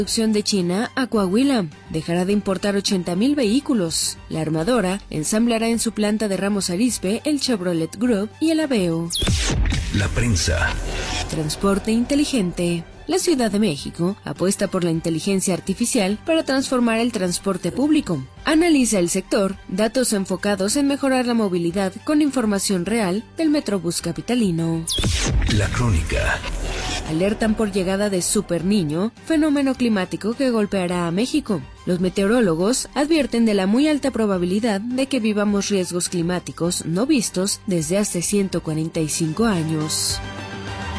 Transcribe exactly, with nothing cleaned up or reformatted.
Producción de China a Coahuila. Dejará de importar ochenta mil vehículos. La armadora ensamblará en su planta de Ramos Arizpe el Chevrolet Group y el Aveo. La prensa. Transporte inteligente. La Ciudad de México apuesta por la inteligencia artificial para transformar el transporte público. Analiza el sector datos enfocados en mejorar la movilidad con información real del Metrobús capitalino. La Crónica. Alertan por llegada de Super Niño, fenómeno climático que golpeará a México. Los meteorólogos advierten de la muy alta probabilidad de que vivamos riesgos climáticos no vistos desde hace ciento cuarenta y cinco años.